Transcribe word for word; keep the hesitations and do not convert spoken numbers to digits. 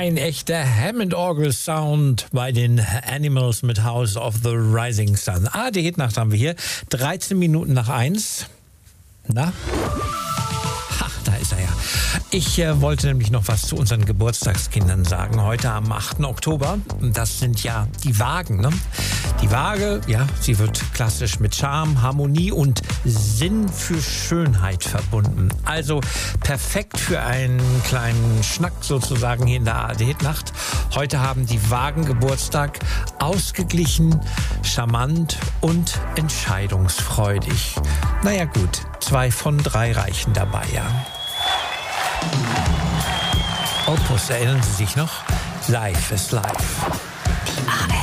Ein echter Hammond-Orgel-Sound bei den Animals mit House of the Rising Sun. Ah, die Hitnacht haben wir hier. dreizehn Minuten nach eins. Na? Ha, da ist er ja. Ich äh, wollte nämlich noch was zu unseren Geburtstagskindern sagen. Heute am achten Oktober. Das sind ja die Wagen, ne? Die Waage, ja, sie wird klassisch mit Charme, Harmonie und Sinn für Schönheit verbunden. Also perfekt für einen kleinen Schnack sozusagen hier in der A R D-Hitnacht. Heute haben die Wagen Geburtstag, ausgeglichen, charmant und entscheidungsfreudig. Naja gut, zwei von drei reichen dabei, ja. Opus, erinnern Sie sich noch? Life is life. A R